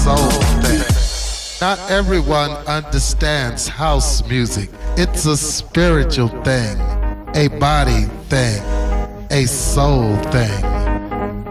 soul thing. Not everyone understands house music. It's a spiritual thing, a body thing, a soul thing.